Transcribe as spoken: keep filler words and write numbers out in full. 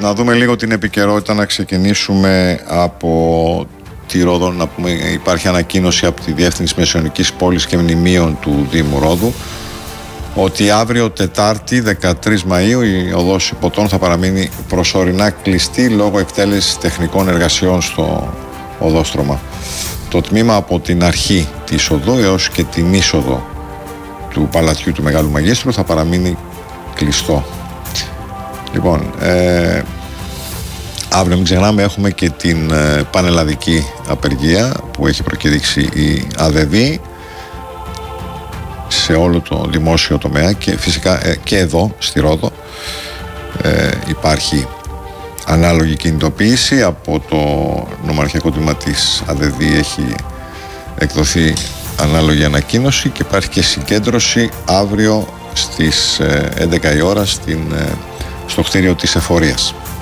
να δούμε λίγο την επικαιρότητα, να ξεκινήσουμε από τη Ρόδο. Να πούμε, υπάρχει ανακοίνωση από τη Διεύθυνση Μεσαιωνικής Πόλης και Μνημείων του Δήμου Ρόδου ότι αύριο Τετάρτη δεκατρείς Μαΐου η οδός Υποτών θα παραμείνει προσωρινά κλειστή λόγω εκτέλεσης τεχνικών εργασιών στο οδόστρωμα. Το τμήμα από την αρχή της οδού έως και την είσοδο του παλατιού του Μεγάλου Μαγίστρου θα παραμείνει κλειστό. Λοιπόν, ε, αύριο μην ξεχνάμε έχουμε και την ε, πανελλαδική απεργία που έχει προκηρύξει η ΑΔΕΔ σε όλο το δημόσιο τομέα και φυσικά ε, και εδώ στη Ρόδο ε, υπάρχει ανάλογη κινητοποίηση. Από το νομαρχιακό τμήμα της ΑΔΕΔ έχει εκδοθεί ανάλογη ανακοίνωση και υπάρχει και συγκέντρωση αύριο στις έντεκα η ώρα στην, στο κτίριο της Εφορίας.